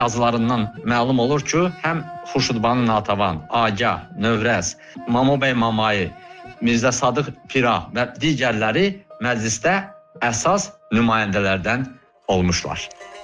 yazılarından məlum olur ki, həm Xurşudbanu Natəvan, Agah, Növrəz, Mamobəy Mamayı, Mirzə Sadıq Pira və digərləri məclisdə əsas nümayəndələrdən olmuşlar.